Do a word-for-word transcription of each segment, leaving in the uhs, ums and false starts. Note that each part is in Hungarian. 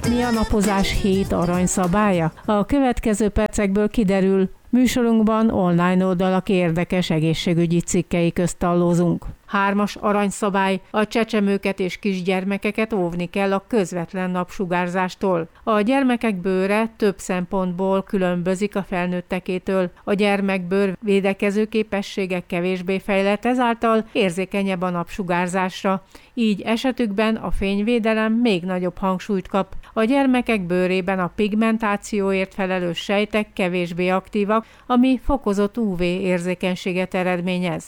Mi a napozás hét aranyszabálya? A következő percekből kiderül, műsorunkban online oldalak érdekes egészségügyi cikkei közt tallózunk. Hármas aranyszabály: a csecsemőket és kisgyermekeket óvni kell a közvetlen napsugárzástól. A gyermekek bőre több szempontból különbözik a felnőttekétől. A gyermekbőr védekező képessége kevésbé fejlett, ezáltal érzékenyebb a napsugárzásra. Így esetükben a fényvédelem még nagyobb hangsúlyt kap. A gyermekek bőrében a pigmentációért felelős sejtek kevésbé aktívak, ami fokozott ú vé érzékenységet eredményez.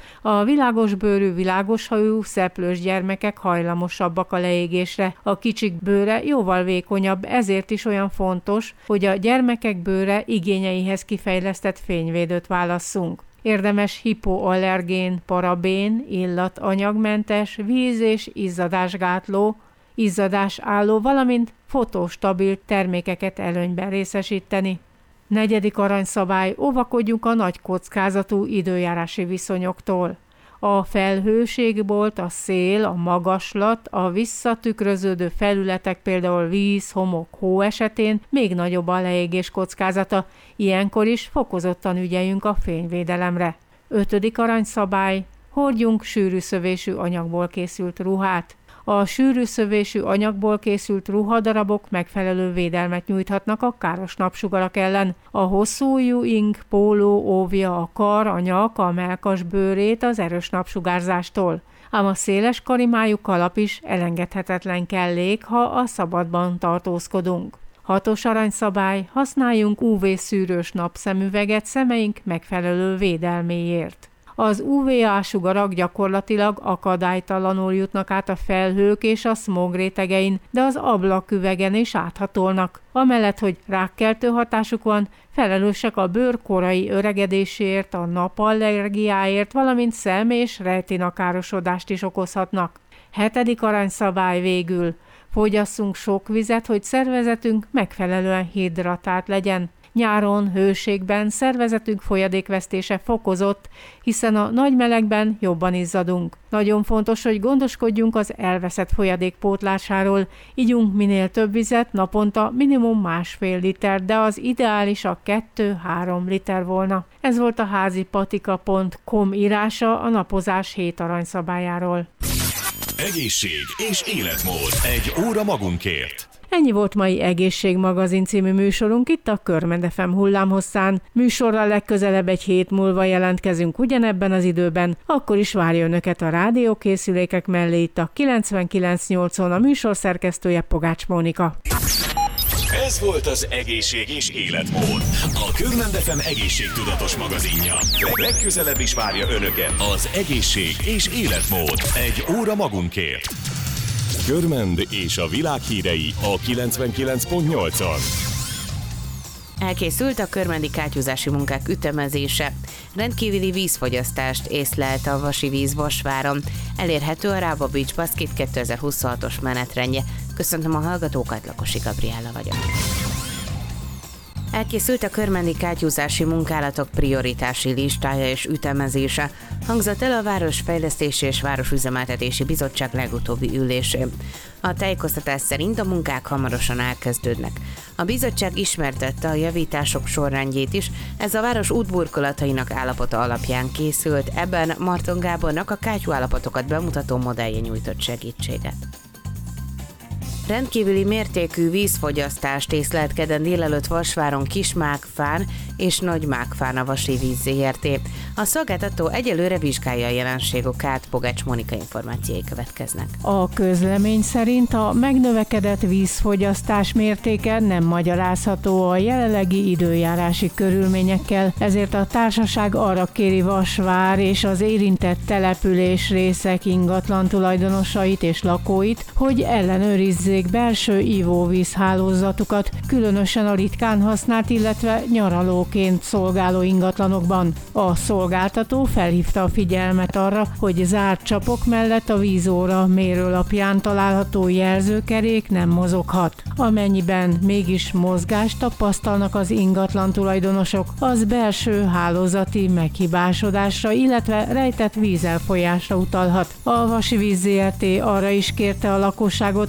A világos bőrű, világoshajú, szeplős gyermekek hajlamosabbak a leégésre. A kicsik bőre jóval vékonyabb, ezért is olyan fontos, hogy a gyermekek bőre igényeihez kifejlesztett fényvédőt válasszunk. Érdemes hipoallergén, parabén, illatanyagmentes, víz- és izzadásgátló, izzadásálló, valamint fotóstabil termékeket előnyben részesíteni. Negyedik aranyszabály: óvakodjunk a nagy kockázatú időjárási viszonyoktól. A felhőségbolt, a szél, a magaslat, a visszatükröződő felületek, például víz, homok, hó esetén még nagyobb a leégés kockázata, ilyenkor is fokozottan ügyeljünk a fényvédelemre. Ötödik aranyszabály: hordjunk sűrű szövésű anyagból készült ruhát. A sűrű szövésű anyagból készült ruhadarabok megfelelő védelmet nyújthatnak a káros napsugarak ellen. A hosszú ujjú ing, póló óvja a kar, a nyak, a mellkas bőrét az erős napsugárzástól. Ám a széles karimájú kalap is elengedhetetlen kellék, ha a szabadban tartózkodunk. Hatos aranyszabály: használjunk ú vé szűrős napszemüveget szemeink megfelelő védelméért. Az ú vé á-sugarak gyakorlatilag akadálytalanul jutnak át a felhők és a szmog rétegein, de az ablaküvegen is áthatolnak. Amellett, hogy rákkeltő hatásuk van, felelősek a bőr korai öregedéséért, a napallergiáért, valamint szem- és retinakárosodást is okozhatnak. Hetedik aranyszabály végül: fogyasszunk sok vizet, hogy szervezetünk megfelelően hidratált legyen. Nyáron, hőségben szervezetünk folyadékvesztése fokozott, hiszen a nagy melegben jobban izzadunk. Nagyon fontos, hogy gondoskodjunk az elveszett folyadék pótlásáról, igyunk minél több vizet, naponta minimum másfél liter, de az ideális a kettő-három liter volna. Ez volt a házipatika pont com írása a napozás hét aranyszabályáról. Egészség és életmód. Egy óra magunkért. Ennyi volt mai Egészségmagazin című műsorunk itt a Körmend ef em hullámhosszán. Műsorral legközelebb egy hét múlva jelentkezünk ugyanebben az időben, akkor is várja önöket a rádiókészülékek mellé itt a kilencvenkilenc nyolcon a műsor szerkesztője Pogács Mónika. Ez volt az Egészség és életmód, a Körmend ef em egészségtudatos magazinja. Legközelebb is várja önöket az Egészség és életmód, egy óra magunkért. Körmend és a világ hírei a kilencvenkilenc pont nyolcon. Elkészült a körmendi kátyúzási munkák ütemezése. Rendkívüli vízfogyasztást észlelte a Vasi víz Vasváron. Elérhető a Rába Beach Basket kétezer-huszonhatos menetrendje. Köszöntöm a hallgatókat, Lakosi Gabriella vagyok. Elkészült a körmendi kátyúzási munkálatok prioritási listája és ütemezése. Hangzott el a Városfejlesztési és Városüzemeltetési Bizottság legutóbbi ülésén. A tájékoztatás szerint a munkák hamarosan elkezdődnek. A bizottság ismertette a javítások sorrendjét is, ez a város útburkolatainak állapota alapján készült, ebben Marton Gábornak a kátyú állapotokat bemutató modellje nyújtott segítséget. Rendkívüli mértékű vízfogyasztást észlelt kedden délelőtt Vasváron Kismákfán és Nagymákfán a Vasi Víz zé er té. A szolgáltató egyelőre vizsgálja a jelenség okát, Pogács Mónika információi következnek. A közlemény szerint a megnövekedett vízfogyasztás mértéke nem magyarázható a jelenlegi időjárási körülményekkel, ezért a társaság arra kéri Vasvár és az érintett település részek ingatlan tulajdonosait és lakóit, hogy ellenőrizzék belső ivóvízhálózatukat, különösen a ritkán használt, illetve nyaralóként szolgáló ingatlanokban. A szolgáltató felhívta a figyelmet arra, hogy zárt csapok mellett a vízóra mérőlapján található jelzőkerék nem mozoghat. Amennyiben mégis mozgást tapasztalnak az ingatlan tulajdonosok, az belső hálózati meghibásodásra, illetve rejtett vízelfolyásra utalhat. A Vasi Víz zé er té arra is kérte a lakosságot, hogy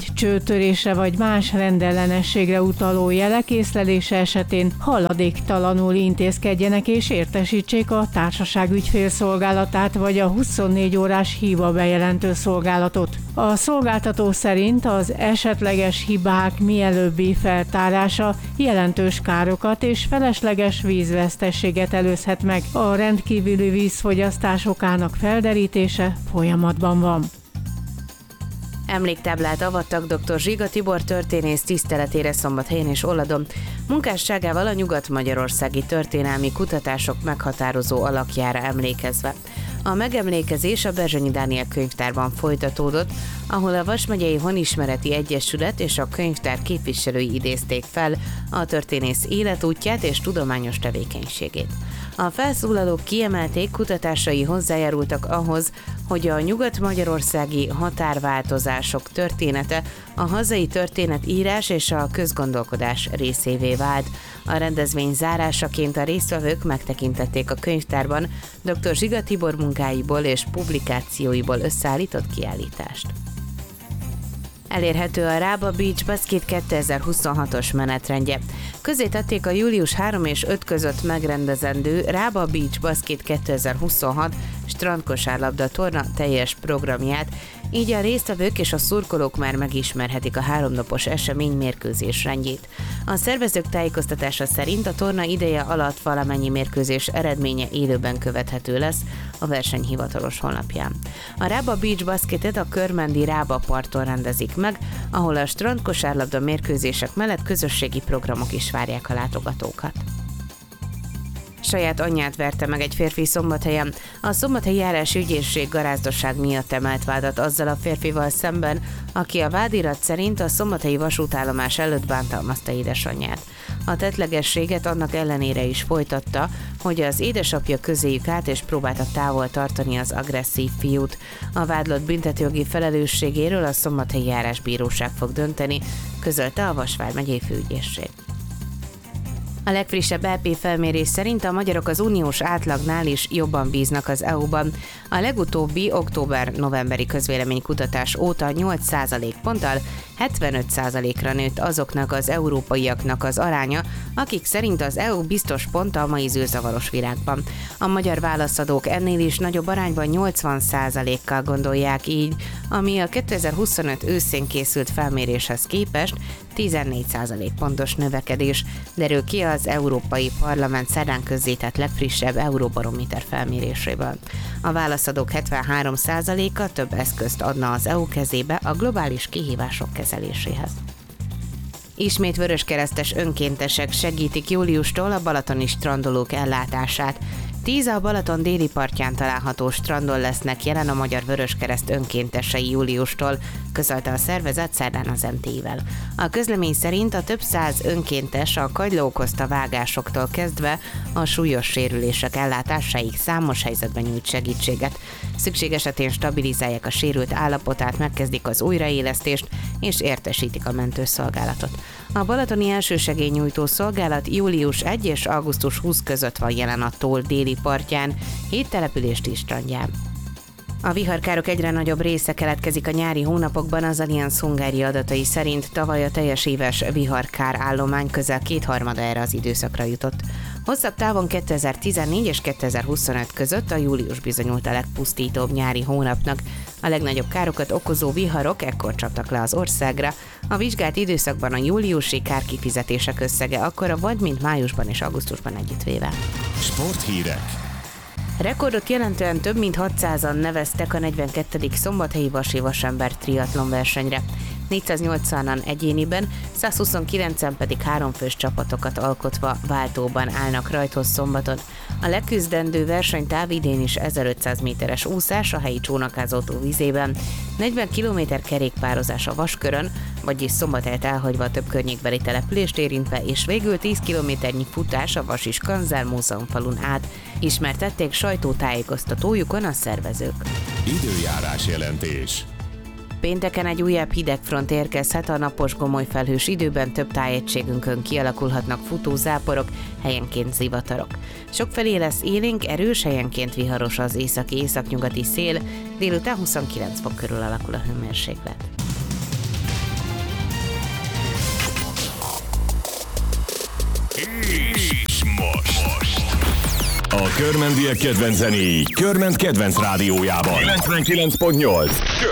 csőtörésre vagy más rendellenességre utaló jelek észlelése esetén haladéktalanul intézkedjenek és értesítsék a társaság ügyfélszolgálatát vagy a huszonnégy órás hiba bejelentő szolgálatot. A szolgáltató szerint az esetleges hibák mielőbbi feltárása jelentős károkat és felesleges vízvesztességet előzhet meg. A rendkívüli vízfogyasztás okának felderítése folyamatban van. Emléktáblát avattak dr. Zsiga Tibor történész tiszteletére Szombathelyen és Olladon, munkásságával a nyugat-magyarországi történelmi kutatások meghatározó alakjára emlékezve. A megemlékezés a Berzsenyi Dániel könyvtárban folytatódott, ahol a Vas megyei Honismereti Egyesület és a könyvtár képviselői idézték fel a történész életútját és tudományos tevékenységét. A felszólalók kiemelték, kutatásai hozzájárultak ahhoz, hogy a nyugat-magyarországi határváltozások története a hazai történetírás és a közgondolkodás részévé vált. A rendezvény zárásaként a résztvevők megtekintették a könyvtárban dr. Zsiga Tibor munkáiból és publikációiból összeállított kiállítást. Elérhető a Rába Beach Basket kétezer-huszonhatos menetrendje. Közé tették a július harmadika és ötödike között megrendezendő Rába Beach Basket kétezer-huszonhat strandkosárlabda torna teljes programját, így a résztvevők és a szurkolók már megismerhetik a háromnapos esemény mérkőzés rendjét. A szervezők tájékoztatása szerint a torna ideje alatt valamennyi mérkőzés eredménye élőben követhető lesz a verseny hivatalos honlapján. A Rába Beach Basketet a Körmendi Rába parton rendezik meg, ahol a strandkosárlabda mérkőzések mellett közösségi programok is várják a látogatókat. Saját anyját verte meg egy férfi Szombathelyen. A Szombathelyi Járási Ügyészség garázdosság miatt emelt vádat azzal a férfival szemben, aki a vádirat szerint a szombathelyi vasútállomás előtt bántalmazta édesanyját. A tettlegességet annak ellenére is folytatta, hogy az édesapja közéjük állt és próbálta távol tartani az agresszív fiút. A vádlott büntetőjogi felelősségéről a Szombathelyi Járásbíróság fog dönteni, közölte a Vas vármegyei főügyészség. A legfrissebb é pé felmérés szerint a magyarok az uniós átlagnál is jobban bíznak az é u-ban. A legutóbbi október-novemberi közvéleménykutatás óta nyolc százalékponttal hetvenöt százalékra nőtt azoknak az európaiaknak az aránya, akik szerint az é u biztos pont a mai zűrzavaros világban. A magyar válaszadók ennél is nagyobb arányban nyolcvan százalékkal gondolják így, ami a kétezer-huszonöt őszén készült felméréshez képest tizennégy százalékpontos növekedés, derül ki az Európai Parlament szerdán közzétett legfrissebb Euróbarométer felméréséből. A válaszadók hetvenhárom százaléka több eszközt adna az é u kezébe a globális kihívások kezeléséhez. Ismét vöröskeresztes önkéntesek segítik júliustól a balatoni strandolók ellátását. Tíz a Balaton déli partján található strandon lesznek jelen a Magyar Vöröskereszt önkéntesei júliustól, közölte a szervezet szerdán az em té i-vel. A közlemény szerint a több száz önkéntes a kagyló okozta vágásoktól kezdve a súlyos sérülések ellátásáig számos helyzetben nyújt segítséget. Szükség esetén stabilizálják a sérült állapotát, megkezdik az újraélesztést és értesítik a mentőszolgálatot. A balatoni elsősegélynyújtó szolgálat július elseje és augusztus huszadika között van jelen a tó déli partján, hét települést is strandján. A viharkárok egyre nagyobb része keletkezik a nyári hónapokban, az Allianz Hungária adatai szerint tavaly a teljes éves viharkár állomány közel kétharmada erre az időszakra jutott. Hosszabb távon kétezer-tizennégy és kétezer-huszonöt között a július bizonyult a legpusztítóbb nyári hónapnak. A legnagyobb károkat okozó viharok ekkor csaptak le az országra. A vizsgált időszakban a júliusi kárkifizetések összege akkora volt, mint májusban és augusztusban együttvéve. Sporthírek. Rekordot jelentően több mint hatszázan neveztek a negyvenkettedik szombathelyi Vasi Vasember triatlon versenyre. négyszáznyolcvanan egyéniben, százhuszonkilencen pedig háromfős csapatokat alkotva váltóban állnak rajthoz szombaton. A leküzdendő versenytáv idén is ezerötszáz méteres úszás a helyi csónakázótó vízében, negyven kilométer kerékpározás a Vaskörön, vagyis Szombathelyet elhagyva több környékbeli települést érintve, és végül tíz kilométernyi futás a Vasi Skanzár múzeumfalun át, ismertették sajtótájékoztatójukon a szervezők. Időjárás jelentés. Pénteken egy újabb hidegfront érkezhet, a napos gomoly felhős időben több tájegységünkön kialakulhatnak futózáporok, helyenként zivatarok. Sokfelé lesz élénk, erős, helyenként viharos az északi-északnyugati szél, délután huszonkilenc fok körül alakul a hőmérséklet. És most. A körmendiek kedvenc zenéi Körment kedvenc rádiójában. kilencvenkilenc pont nyolc